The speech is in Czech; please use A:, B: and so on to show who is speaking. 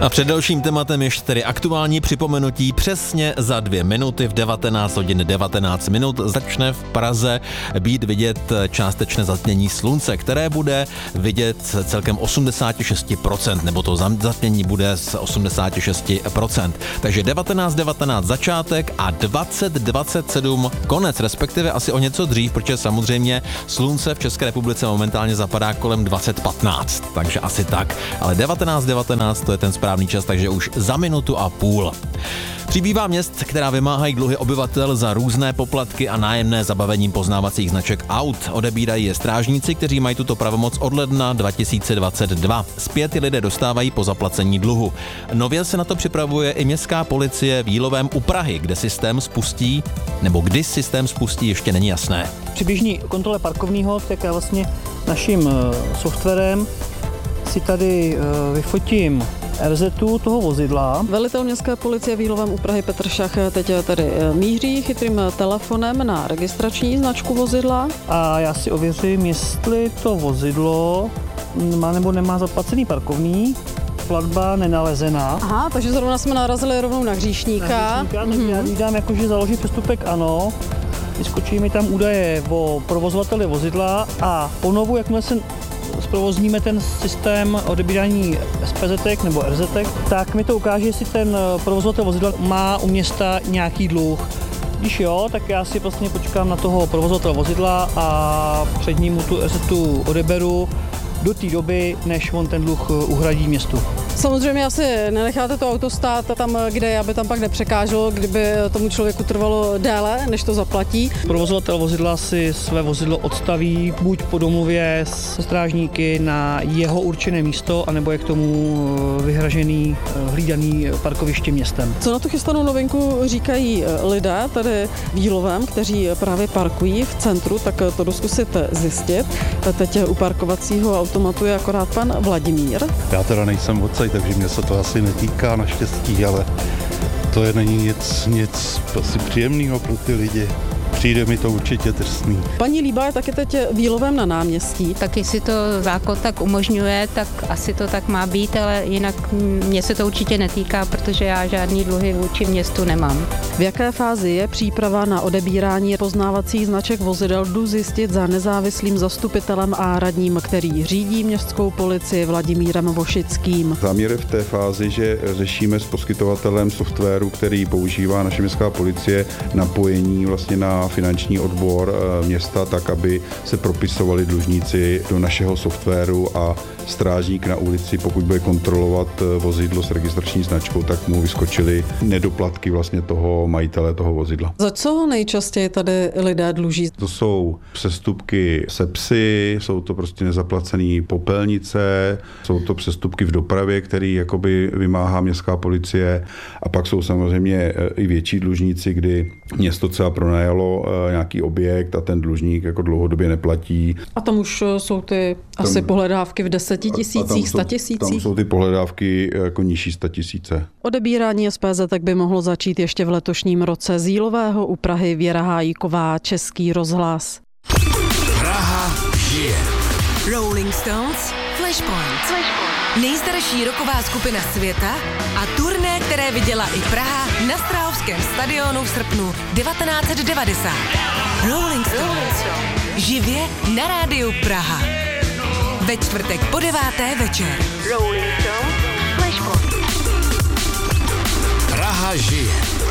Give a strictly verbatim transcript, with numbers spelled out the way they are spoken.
A: A před dalším tématem ještě tedy aktuální připomenutí. Přesně za dvě minuty v devatenáct hodin devatenáct minut začne v Praze být vidět částečné zatmění slunce, které bude vidět celkem osmdesát šest procent, nebo to zatmění bude z osmdesát šest procent. Takže devatenáct devatenáct začátek a dvacet dvacet sedm konec, respektive asi o něco dřív, protože samozřejmě slunce v České republice momentálně zapadá kolem dvacet patnáct, takže asi tak. Ale devatenáct devatenáct to je ten správný čas, takže už za minutu a půl. Přibývá měst, která vymáhají dluhy obyvatel za různé poplatky a nájemné zabavením poznávacích značek aut. Odebírají je strážníci, kteří mají tuto pravomoc od ledna dva tisíce dvacet dva. Zpět lidé dostávají po zaplacení dluhu. Nově se na to připravuje i městská policie v Jílovém u Prahy, kde systém spustí, nebo kdy systém spustí, ještě není jasné.
B: Při běžné kontrole parkovního, tak já vlastně naším softwarem si tady vyfotím er zetu toho vozidla.
C: Velitel městské policie v Jílovém u Prahy Petr Šach teď tady míří chytrým telefonem na registrační značku vozidla.
B: A já si ověřím, jestli to vozidlo má nebo nemá zaplacený parkovní. Platba nenalezená.
C: Aha, takže zrovna jsme narazili rovnou na hříšníka.
B: Na hříšníka, takže mm-hmm. já vydám jakože založit přestupek ano. Vyskočí mi tam údaje o provozovateli vozidla a ponovu, jakmile se zprovozníme ten systém odebírání es pé zetek nebo er zetek, tak mi to ukáže, jestli ten provozovatel vozidla má u města nějaký dluh. Když jo, tak já si vlastně počkám na toho provozovatele vozidla a před ním mu tu er zetu odeberu do té doby, než on ten dluh uhradí městu.
C: Samozřejmě asi nenecháte to auto stát tam, kde je, aby tam pak nepřekáželo, kdyby tomu člověku trvalo déle, než to zaplatí.
B: Provozovatel vozidla si své vozidlo odstaví buď po domluvě se strážníky na jeho určené místo, anebo je k tomu vyhražený, hlídaný parkoviště městem.
C: Co na tu chystanou novinku říkají lidé tady v Jílovém, kteří právě parkují v centru, tak to jdu zkusit zjistit. Teď u parkovacího automatu je akorát pan Vladimír.
D: Já teda nejsem odsaď, takže mě se to asi netýká naštěstí, ale to je není nic, nic asi příjemného pro ty lidi. Přijde mi to určitě drsný.
C: Paní Líba je taky teď v Jílovém na náměstí.
E: Tak jestli to zákon tak umožňuje, tak asi to tak má být, ale jinak mě se to určitě netýká, protože já žádný dluhy vůči městu nemám.
C: V jaké fázi je příprava na odebírání poznávacích značek vozidel, jdu zjistit za nezávislým zastupitelem a radním, který řídí městskou policii Vladimírem Vošickým.
F: Záměr je v té fázi, že řešíme s poskytovatelem softwaru, který používá naše městská policie, napojení vlastně na finanční odbor města, tak aby se propisovali dlužníci do našeho softwaru a strážník na ulici, pokud bude kontrolovat vozidlo s registrační značkou, tak mu vyskočily nedoplatky vlastně toho majitele toho vozidla.
C: Za co nejčastěji tady lidé dluží?
F: To jsou přestupky se psy, jsou to prostě nezaplacené popelnice, jsou to přestupky v dopravě, který jakoby vymáhá městská policie, a pak jsou samozřejmě i větší dlužníci, kdy město třeba pronajalo nějaký objekt a ten dlužník jako dlouhodobě neplatí.
C: A tam už jsou ty tam, asi pohledávky v desetitisících, statisících?
F: Tam jsou ty pohledávky jako nižší statisíce.
C: Odebírání es pé zetek by mohlo začít ještě v letošním roce. Z Jílového u Prahy Věra Hájíková, Český rozhlas.
G: Praha žije.
H: Rolling Stones, Flashpoint. Flashpoint. Nejstarší rocková skupina světa a turné, které viděla i Praha na Strahovském stadionu v srpnu devatenáct set devadesát. Rolling Stones. Živě na rádiu Praha. Ve čtvrtek po deváté večer.
G: Rolling Stones, Flashpoint. Praha žije.